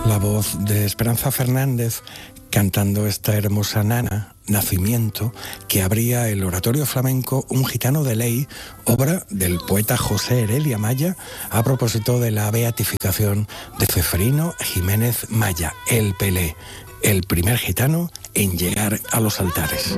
La voz de Esperanza Fernández cantando esta hermosa nana, Nacimiento, que abría el oratorio flamenco Un gitano de ley, obra del poeta José Heredia Maya, a propósito de la beatificación de Ceferino Jiménez Maya, el Pelé, el primer gitano en llegar a los altares.